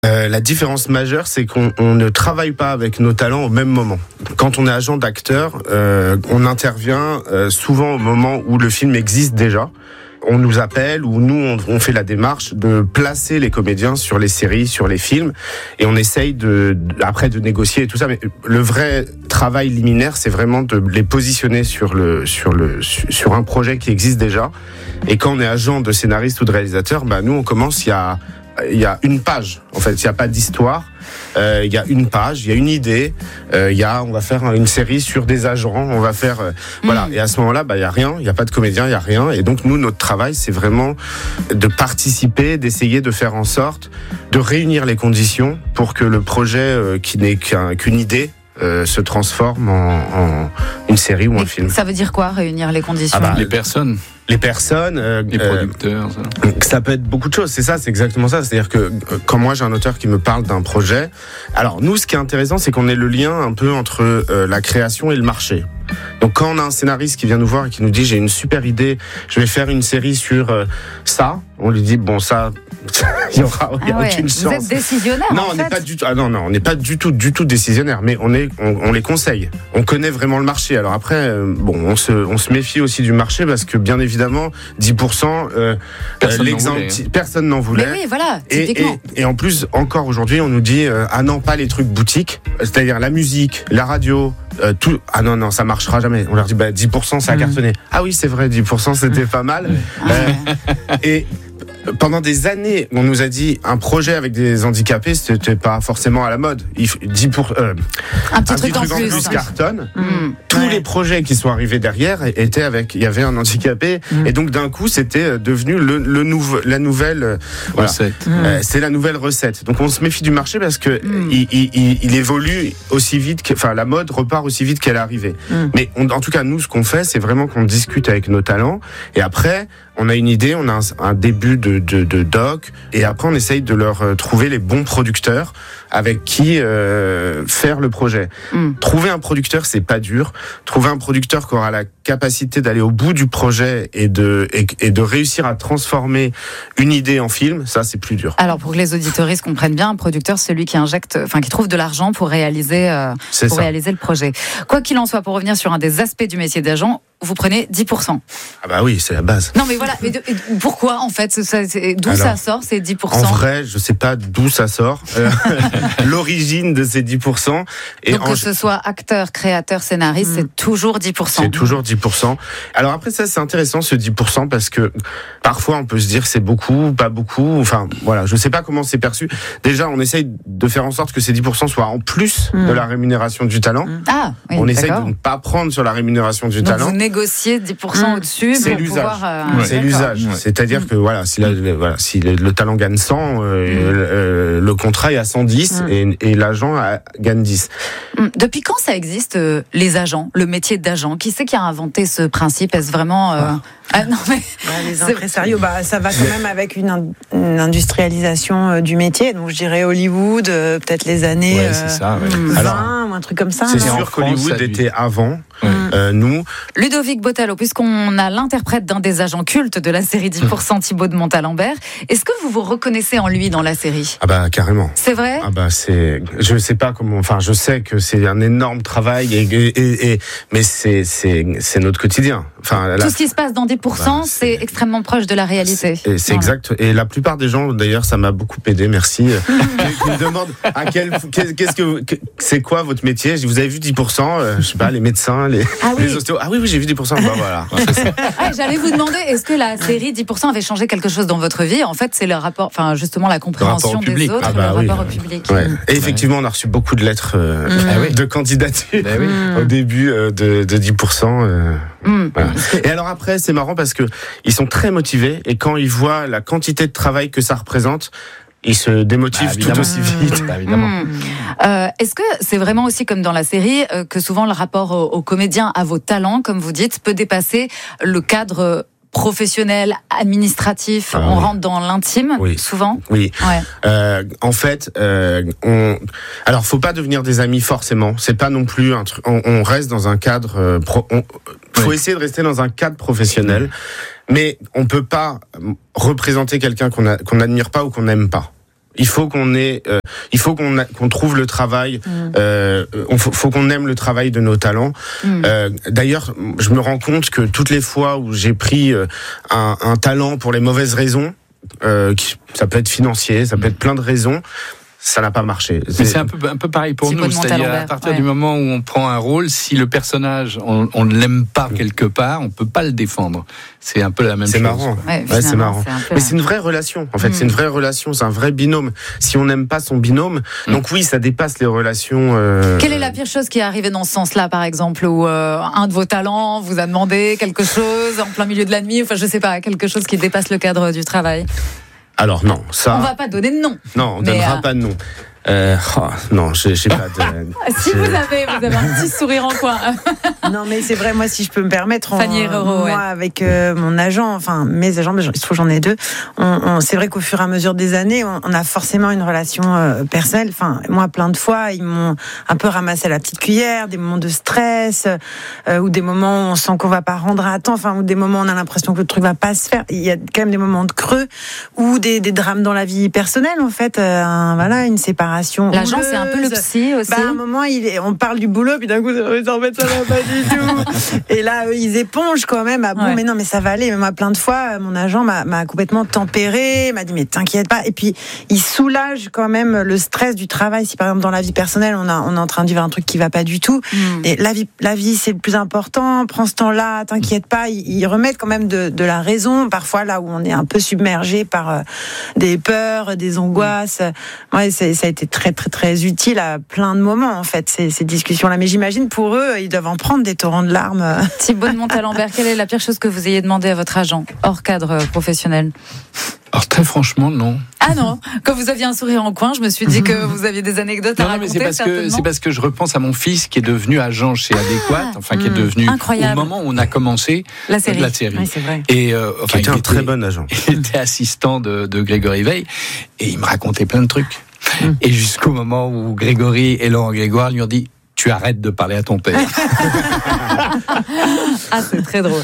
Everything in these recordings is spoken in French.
La différence majeure, c'est qu'on ne travaille pas avec nos talents au même moment. Quand on est agent d'acteur, on intervient souvent au moment où le film existe déjà. On nous appelle ou nous on fait la démarche de placer les comédiens sur les séries, sur les films, et on essaye après de négocier et tout ça. Mais le vrai travail liminaire, c'est vraiment de les positionner sur un projet qui existe déjà. Et quand on est agent de scénariste ou de réalisateur, nous on commence, il y a une page. En fait, il n'y a pas d'histoire. Il y a une page, il y a une idée. On va faire une série sur des agents. On va faire voilà. Et à ce moment-là, il y a rien. Il y a pas de comédien, il y a rien. Et donc nous, notre travail, c'est vraiment de participer, d'essayer de faire en sorte de réunir les conditions pour que le projet qui n'est qu'une idée se transforme en une série ou un film. Ça veut dire quoi, réunir les conditions ? Les personnes. Les personnes, les producteurs, ça peut être beaucoup de choses. C'est exactement ça. C'est-à-dire que quand moi j'ai un auteur qui me parle d'un projet, alors nous, ce qui est intéressant, c'est qu'on ait le lien un peu entre la création et le marché. Donc quand on a un scénariste qui vient nous voir et qui nous dit j'ai une super idée, je vais faire une série sur ça, on lui dit bon ça, il y aura aucune chance. Vous êtes décisionnaire. Non, on n'est pas du tout. On n'est pas du tout décisionnaire, mais on les conseille. On connaît vraiment le marché. Alors après, on se méfie aussi du marché parce que bien évidemment 10%, personne n'en voulait. Mais oui, voilà, typiquement. Et en plus, encore aujourd'hui, on nous dit non, pas les trucs boutiques, c'est-à-dire la musique, la radio. Tout. Ah non, ça marchera jamais. On leur dit 10% ça a cartonné. Ah oui, c'est vrai, 10% c'était pas mal. Et pendant des années, on nous a dit un projet avec des handicapés, c'était pas forcément à la mode. Un petit truc en plus cartonne. Tous les projets qui sont arrivés derrière étaient il y avait un handicapé, et donc d'un coup, c'était devenu la nouvelle recette. C'est la nouvelle recette. Donc on se méfie du marché parce que il évolue aussi vite la mode repart aussi vite qu'elle est arrivée. Mais en tout cas, nous, ce qu'on fait, c'est vraiment qu'on discute avec nos talents, et après, on a une idée, on a un début de doc, et après on essaye de leur trouver les bons producteurs avec qui faire le projet. Trouver un producteur, c'est pas dur. Trouver un producteur qui aura la capacité d'aller au bout du projet et de réussir à transformer une idée en film, ça c'est plus dur. Alors pour que les auditeuristes comprennent bien, un producteur, c'est celui qui qui trouve de l'argent pour réaliser le projet. Quoi qu'il en soit, pour revenir sur un des aspects du métier d'agent, vous prenez 10%. Ah bah oui, c'est la base. Non mais voilà, pourquoi en fait d'où ça sort ces 10%? En vrai, je sais pas d'où ça sort. L'origine de ces 10%. Et donc que ce soit acteur, créateur, scénariste, c'est toujours 10%. C'est toujours 10%. Alors après ça, c'est intéressant ce 10% parce que parfois on peut se dire c'est beaucoup, pas beaucoup. Enfin voilà, je sais pas comment c'est perçu. Déjà, on essaye de faire en sorte que ces 10% soient en plus de la rémunération du talent. Ah, oui, on essaye de ne pas prendre sur la rémunération du talent. Vous négociez 10% au-dessus c'est pour l'usage. pouvoir... C'est l'usage. C'est-à-dire que si le talent gagne 100, le contrat est à 110 et l'agent gagne 10. Depuis quand ça existe, les agents, le métier d'agent? Qui c'est qui a inventé ce principe? Est-ce vraiment... les impresarios, ça va quand même avec une industrialisation du métier. Donc je dirais Hollywood, peut-être les années 20 ou un truc comme ça. C'est sûr qu'Hollywood était avant. Nous. Ludovic Bottalo, puisqu'on a l'interprète d'un des agents cultes de la série 10%, Thibaut de Montalembert, est-ce que vous vous reconnaissez en lui dans la série? Ah bah carrément. C'est vrai? Ah bah je sais pas comment, je sais que c'est un énorme travail mais c'est notre quotidien. Tout ce qui se passe dans 10%, c'est extrêmement proche de la réalité. C'est exact. Et la plupart des gens, d'ailleurs, ça m'a beaucoup aidé, merci. Ils me demandent c'est quoi votre métier? Je dis, vous avez vu 10%, je sais pas, les médecins, les ostéos. Ah oui, j'ai vu 10%. Voilà. J'allais vous demander, est-ce que la série 10% avait changé quelque chose dans votre vie? En fait, c'est le rapport, justement, la compréhension des autres, le rapport au public. Ouais. Et effectivement, on a reçu beaucoup de lettres de candidature au début de 10%. Voilà. Et alors après, c'est marrant parce que ils sont très motivés et quand ils voient la quantité de travail que ça représente, ils se démotivent tout aussi vite. Évidemment. Est-ce que c'est vraiment aussi comme dans la série que souvent le rapport aux comédiens, à vos talents, comme vous dites, peut dépasser le cadre professionnel, administratif? On rentre dans l'intime, souvent. Oui. Ouais. En fait, alors faut pas devenir des amis forcément. C'est pas non plus un truc. On reste dans un cadre. Faut essayer de rester dans un cadre professionnel, mais on peut pas représenter quelqu'un qu'on n'admire pas ou qu'on n'aime pas. Il faut qu'on trouve le travail. Faut qu'on aime le travail de nos talents. D'ailleurs, je me rends compte que toutes les fois où j'ai pris un talent pour les mauvaises raisons, ça peut être financier, ça peut être plein de raisons. Ça n'a pas marché. Mais c'est un peu pareil pour nous, c'est-à-dire à partir du moment où on prend un rôle, si le personnage on ne l'aime pas quelque part, on peut pas le défendre. C'est un peu la même chose. C'est marrant. C'est marrant. Mais c'est une vraie relation. En fait, c'est une vraie relation, c'est un vrai binôme. Si on n'aime pas son binôme, donc oui, ça dépasse les relations. Quelle est la pire chose qui est arrivée dans ce sens-là, par exemple, où un de vos talents vous a demandé quelque chose en plein milieu de la nuit, enfin je sais pas, quelque chose qui dépasse le cadre du travail? Alors non, ça. On va pas donner de nom. Non, on donnera pas de nom. Non, je sais pas. Si vous avez un petit sourire en coin. Non, mais c'est vrai, moi, si je peux me permettre, Fanny Herrero, moi, avec mon agent, enfin mes agents, il se trouve j'en ai 2. C'est vrai qu'au fur et à mesure des années, on a forcément une relation personnelle. Enfin, moi, plein de fois, ils m'ont un peu ramassé à la petite cuillère, des moments de stress, ou des moments où on sent qu'on va pas rendre à temps, enfin, ou des moments où on a l'impression que le truc va pas se faire. Il y a quand même des moments de creux, ou des drames dans la vie personnelle, en fait. Voilà, une séparation. L'agent, c'est un peu le psy aussi. À un moment, on parle du boulot, puis d'un coup, en fait, ça va pas du tout. Et là, eux, ils épongent quand même. Mais non, mais ça va aller. Mais moi, plein de fois, mon agent m'a complètement tempéré, m'a dit, mais t'inquiète pas. Et puis, il soulage quand même le stress du travail. Si par exemple, dans la vie personnelle, on est en train de vivre un truc qui va pas du tout. Et la vie, c'est le plus important. Prends ce temps-là, t'inquiète pas. Ils remettent quand même de la raison. Parfois, là où on est un peu submergé par des peurs, des angoisses. Ouais, ça a été très très très utile à plein de moments en fait ces discussions-là. Mais j'imagine pour eux, ils doivent en prendre des torrents de larmes. Thibaut de Montalembert, quelle est la pire chose que vous ayez demandé à votre agent hors cadre professionnel? Alors très franchement, non. Ah non, quand vous aviez un sourire en coin, je me suis dit que vous aviez des anecdotes à raconter. Non, mais c'est parce que je repense à mon fils qui est devenu agent chez Adéquate, qui est devenu incroyable. Au moment où on a commencé la série. Oui, c'est vrai. Et qui était un très bon agent. Il était assistant de Grégory Veil et il me racontait plein de trucs. Et jusqu'au moment où Grégory et Laurent Grégoire lui ont dit: tu arrêtes de parler à ton père. Ah, c'est très drôle.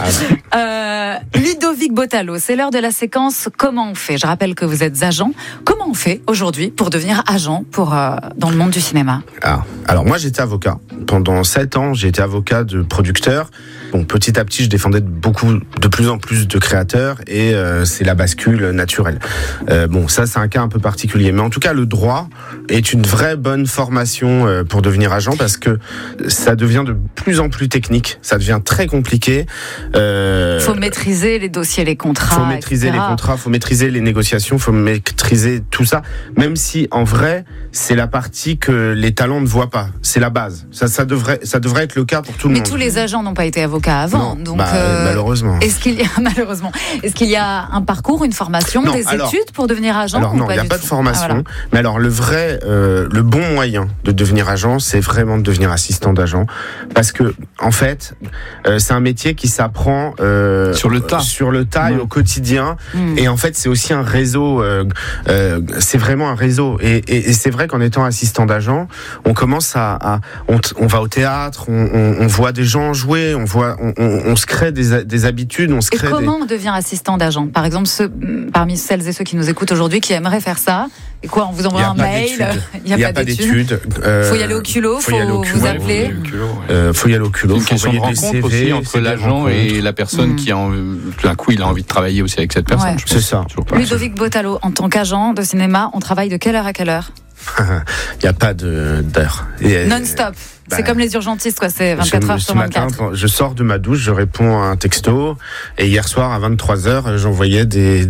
Ludovic Bottalo, c'est l'heure de la séquence Comment on fait? Je rappelle que vous êtes agent. Comment on fait aujourd'hui pour devenir agent dans le monde du cinéma? Alors moi, j'étais avocat. Pendant 7 ans, j'ai été avocat de producteur. Bon, petit à petit, je défendais de plus en plus de créateurs et c'est la bascule naturelle. Bon, ça, c'est un cas un peu particulier. Mais en tout cas, le droit est une vraie bonne formation pour devenir agent parce que ça devient de plus en plus technique. Ça devient très compliqué. Faut maîtriser les dossiers, les contrats. Faut maîtriser les contrats, faut maîtriser les négociations, faut maîtriser tout ça. Même si, en vrai, c'est la partie que les talents ne voient pas. C'est la base. Ça devrait être le cas pour tout le monde. Mais tous les agents n'ont pas été avocats avant. Non, donc, malheureusement. Est-ce qu'il y a un parcours, une formation, études pour devenir agent? Alors non, il n'y a pas de formation. Voilà. Mais alors le bon moyen de devenir agent, c'est vraiment de devenir assistant d'agent. Parce que, en fait, c'est un métier qui s'apprend sur le tas et au quotidien. Et en fait, c'est aussi un réseau. C'est vraiment un réseau. Et c'est vrai qu'en étant assistant d'agent, on commence on va au théâtre, on voit des gens jouer, on se crée des habitudes, on se crée. Et comment on devient assistant d'agent? Par exemple, parmi celles et ceux qui nous écoutent aujourd'hui, qui aimeraient faire ça, et quoi, on vous envoie un mail? Il n'y a pas d'études. Faut y aller au culot, faut vous appeler. Faut y aller au culot. C'est une question de rencontre aussi entre l'agent et la personne qui tout d'un coup, il a envie de travailler aussi avec cette personne. Ouais. C'est ça. Ludovic Bottalo, en tant qu'agent de cinéma, on travaille de quelle heure à quelle heure? Il n'y a pas d'heure. Non-stop. C'est comme les urgentistes, quoi. C'est 24 heures sur 24. Je sors de ma douche, je réponds à un texto, et hier soir à 23h, j'envoyais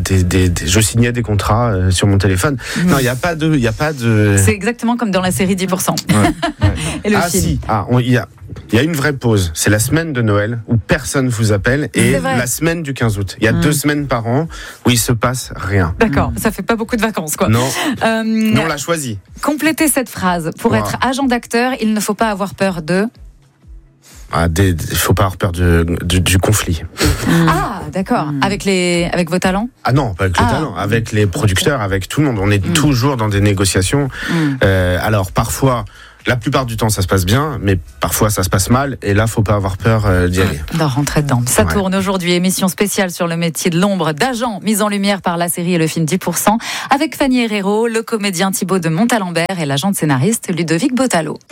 je signais des contrats sur mon téléphone. Non, il y a pas de. C'est exactement comme dans la série 10%. Ouais. Et le film. Il y a une vraie pause. C'est la semaine de Noël où personne vous appelle et la semaine du 15 août. Il y a 2 semaines par an où il se passe rien. D'accord. Ça fait pas beaucoup de vacances, quoi. Non. On l'a choisi. Complétez cette phrase. Pour être agent d'acteur, il ne faut pas avoir peur de. Il faut pas avoir peur du conflit. Ah, d'accord. Avec vos talents? Ah non, pas avec les talents, avec les producteurs, avec tout le monde. On est toujours dans des négociations. Alors parfois, la plupart du temps, ça se passe bien, mais parfois ça se passe mal. Et là, faut pas avoir peur d'y aller. D'en rentrer dedans. Ça tourne aujourd'hui. Émission spéciale sur le métier de l'ombre d'agent, mise en lumière par la série et le film 10%, avec Fanny Herrero, le comédien Thibaut de Montalembert et l'agent scénariste Ludovic Bottalo.